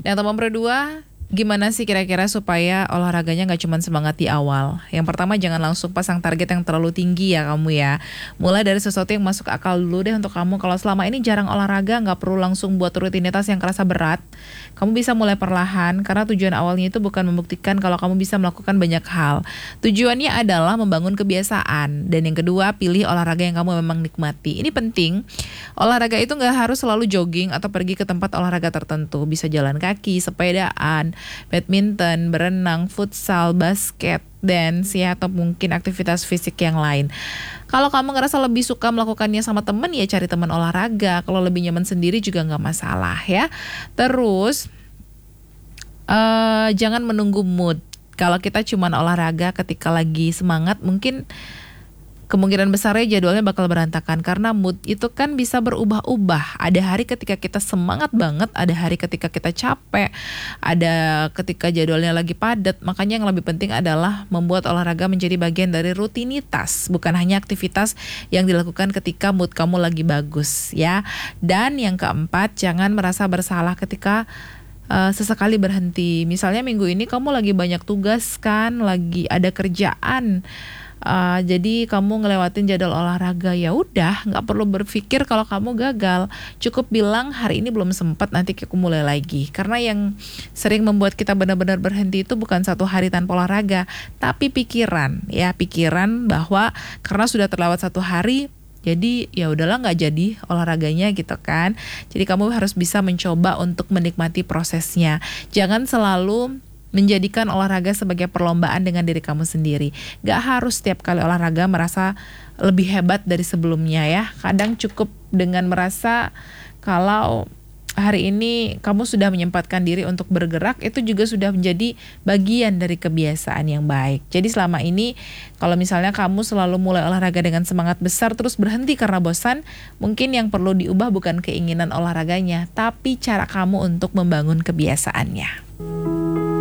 Yang nomor 2, gimana sih kira-kira supaya olahraganya nggak cuma semangat di awal? Yang pertama, jangan langsung pasang target yang terlalu tinggi ya kamu ya. Mulai dari sesuatu yang masuk akal dulu deh untuk kamu. Kalau selama ini jarang olahraga, nggak perlu langsung buat rutinitas yang kerasa berat. Kamu bisa mulai perlahan, karena tujuan awalnya itu bukan membuktikan kalau kamu bisa melakukan banyak hal. Tujuannya adalah membangun kebiasaan. Dan yang kedua, pilih olahraga yang kamu memang nikmati. Ini penting, olahraga itu nggak harus selalu jogging atau pergi ke tempat olahraga tertentu. Bisa jalan kaki, sepedaan, badminton, berenang, futsal, basket, dance ya, atau mungkin aktivitas fisik yang lain. Kalau kamu ngerasa lebih suka melakukannya sama temen, ya cari teman olahraga. Kalau lebih nyaman sendiri juga nggak masalah ya. Terus jangan menunggu mood. Kalau kita cuman olahraga ketika lagi semangat, mungkin kemungkinan besarnya jadwalnya bakal berantakan, karena mood itu kan bisa berubah-ubah. Ada hari ketika kita semangat banget, ada hari ketika kita capek, ada ketika jadwalnya lagi padat. Makanya yang lebih penting adalah membuat olahraga menjadi bagian dari rutinitas, bukan hanya aktivitas yang dilakukan ketika mood kamu lagi bagus ya. Dan yang keempat, jangan merasa bersalah ketika sesekali berhenti. Misalnya minggu ini kamu lagi banyak tugas kan, lagi ada kerjaan. Jadi kamu ngelewatin jadwal olahraga, ya udah, nggak perlu berpikir kalau kamu gagal. Cukup bilang hari ini belum sempat, nanti aku mulai lagi. Karena yang sering membuat kita benar-benar berhenti itu bukan satu hari tanpa olahraga, tapi pikiran bahwa karena sudah terlewat satu hari, jadi ya udahlah, nggak jadi olahraganya gitu kan. Jadi kamu harus bisa mencoba untuk menikmati prosesnya. Jangan selalu menjadikan olahraga sebagai perlombaan dengan diri kamu sendiri. Gak harus setiap kali olahraga merasa lebih hebat dari sebelumnya ya. Kadang cukup dengan merasa kalau hari ini kamu sudah menyempatkan diri untuk bergerak, itu juga sudah menjadi bagian dari kebiasaan yang baik. Jadi selama ini kalau misalnya kamu selalu mulai olahraga dengan semangat besar terus berhenti karena bosan, mungkin yang perlu diubah bukan keinginan olahraganya, tapi cara kamu untuk membangun kebiasaannya.